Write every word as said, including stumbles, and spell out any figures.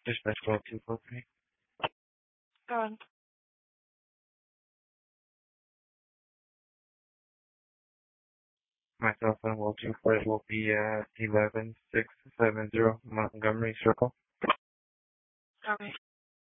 Dispatch twelve two four three. Go on. My cell phone will two flight will be at eleven six seven zero Montgomery Circle. Okay.